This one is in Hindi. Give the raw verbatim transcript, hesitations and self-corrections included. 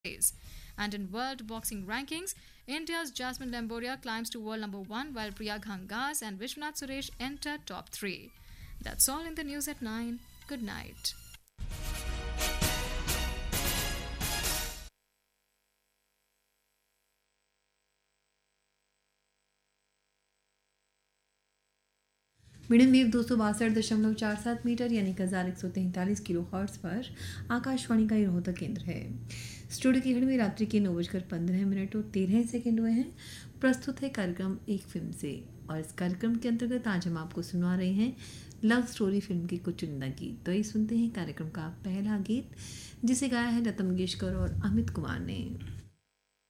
days. And in world boxing rankings, India's Jasmine Lamboria climbs to world number one while Priya Ghangas and Vishwanath Suresh enter top three. That's all in the news at nine. Good night. Medium wave दो सौ बासठ दशमलव चार सात मीटर यानी कि हज़ार एक सौ तैंतालीस किलो हर्ट्स पर आकाशवाणी का ये रोहतक केंद्र है। स्टूडियो की घड़ी में रात्रि के नौ बजकर पंद्रह मिनट और तेरह सेकेंड हुए हैं। प्रस्तुत है कार्यक्रम एक फिल्म से, और इस कार्यक्रम के अंतर्गत आज हम आपको सुनवा रहे हैं लव स्टोरी फिल्म के कुछ चुनिंदा गीत। तो ये सुनते हैं कार्यक्रम का पहला गीत, जिसे गाया है लता मंगेशकर और अमित कुमार ने।